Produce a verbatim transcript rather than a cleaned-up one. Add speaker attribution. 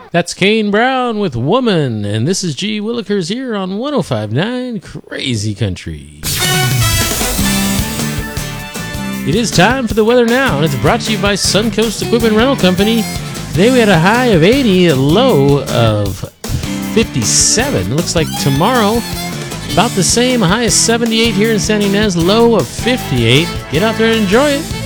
Speaker 1: That's Kane Brown with Woman, and this is G. Willikers here on one oh five point nine Crazy Country. It is time for the weather now, and it's brought to you by Suncoast Equipment Rental Company. Today we had a high of eighty, a low of fifty-seven. Looks like tomorrow, about the same, a high of seventy-eight here in San Ynez, low of fifty-eight. Get out there and enjoy it.